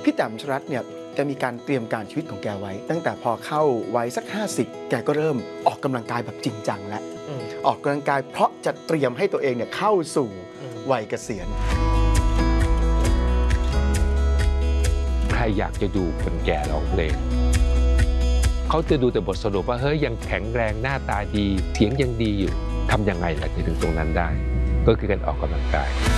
พี่แต้มชรัตน์เนี่ยแกมีการเตรียมการชีวิตของแกไว้ ตั้งแต่พอเข้าวัยสัก50แกก็เริ่มออกกำลังกายแบบจริงจังแล้วออกกำลังกายเพราะจะเตรียมให้ตัวเองเนี่ยเข้าสู่วัยเกษียณใครอยากจะดูคนแก่ร้องเพลงเขาจะดูแต่บทสรุปว่าเฮ้ยยังแข็งแรงหน้าตาดีเสียงยังดีอยู่ทำยังไงล่ะถึงตรงนั้นได้ก็คือการออกกำลังกาย